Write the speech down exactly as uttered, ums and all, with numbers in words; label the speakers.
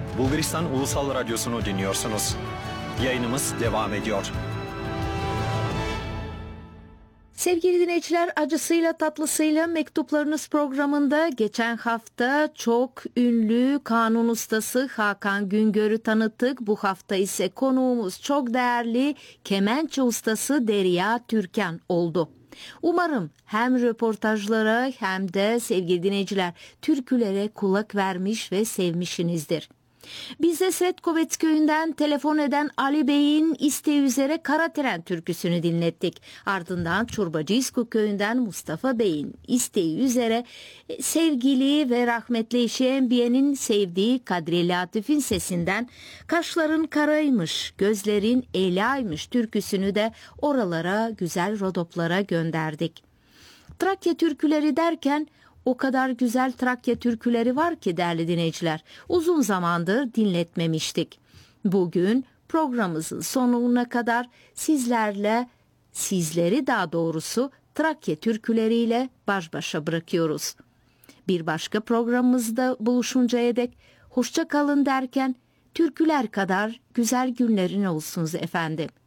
Speaker 1: Bulgaristan Ulusal Radyosu'nu dinliyorsunuz. Yayınımız devam ediyor.
Speaker 2: Sevgili dinleyiciler, acısıyla tatlısıyla mektuplarınız programında geçen hafta çok ünlü kanun ustası Hakan Güngör'ü tanıttık. Bu hafta ise konuğumuz çok değerli kemençe ustası Derya Türkan oldu. Umarım hem röportajlara hem de sevgili dinleyiciler türkülere kulak vermiş ve sevmişsinizdir. Bize Sretkovets köyünden telefon eden Ali Bey'in isteği üzere Karateren türküsünü dinlettik. Ardından Çorbacıysku köyünden Mustafa Bey'in isteği üzere sevgili ve rahmetli eşi Enbiye'nin sevdiği Kadriye Latif'in sesinden Kaşların karaymış, gözlerin elaymış türküsünü de oralara, güzel rodoplara gönderdik. Trakya türküleri derken o kadar güzel Trakya türküleri var ki değerli dinleyiciler, uzun zamandır dinletmemiştik. Bugün programımızın sonuna kadar sizlerle, sizleri daha doğrusu Trakya türküleriyle baş başa bırakıyoruz. Bir başka programımızda buluşuncaya dek hoşça kalın derken türküler kadar güzel günlerin olsun efendim.